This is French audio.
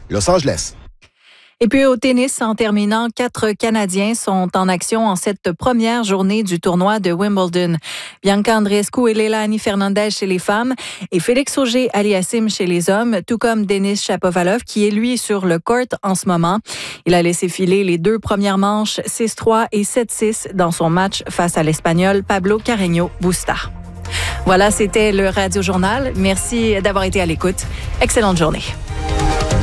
Los Angeles. Et puis au tennis, en terminant, 4 Canadiens sont en action en cette première journée du tournoi de Wimbledon. Bianca Andreescu et Leilani Fernandez chez les femmes et Félix Auger-Aliassime chez les hommes, tout comme Denis Shapovalov qui est lui sur le court en ce moment. Il a laissé filer les 2 premières manches 6-3 et 7-6 dans son match face à l'Espagnol Pablo Carreño Busta. Voilà, c'était le Radio Journal. Merci d'avoir été à l'écoute. Excellente journée.